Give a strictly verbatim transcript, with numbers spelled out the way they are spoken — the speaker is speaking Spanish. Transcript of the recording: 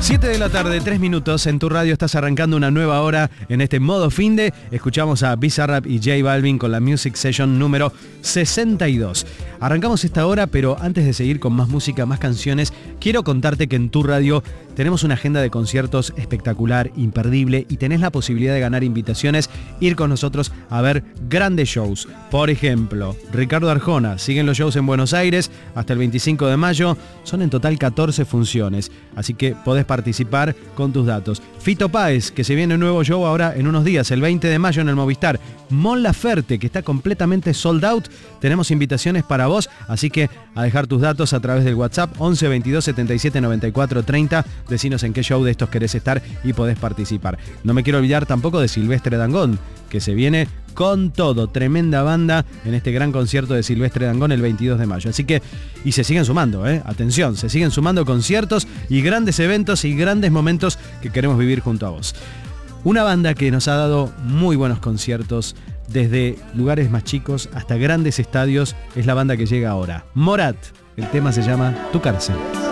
siete de la tarde, tres minutos, en tu radio estás arrancando una nueva hora en este modo finde. Escuchamos a Bizarrap y J Balvin con la Music Session número sesenta y dos. Arrancamos esta hora, pero antes de seguir con más música, más canciones, quiero contarte que en tu radio tenemos una agenda de conciertos espectacular, imperdible, y tenés la posibilidad de ganar invitaciones, ir con nosotros a ver grandes shows. Por ejemplo, Ricardo Arjona, siguen los shows en Buenos Aires hasta el veinticinco de mayo, son en total catorce funciones, así que podés participar con tus datos. Fito Páez, que se viene un nuevo show ahora en unos días, el veinte de mayo en el Movistar. Mon Laferte, que está completamente sold out, tenemos invitaciones para vos, así que a dejar tus datos a través del WhatsApp once veintidós setenta y siete noventa y cuatro treinta, decinos en qué show de estos querés estar y podés participar. No me quiero olvidar tampoco de Silvestre Dangond, que se viene con todo, tremenda banda en este gran concierto de Silvestre Dangond el veintidós de mayo. Así que, y se siguen sumando, ¿eh? Atención, se siguen sumando conciertos y grandes eventos y grandes momentos que queremos vivir junto a vos. Una banda que nos ha dado muy buenos conciertos, desde lugares más chicos hasta grandes estadios, es la banda que llega ahora. Morat, el tema se llama Tu Cárcel.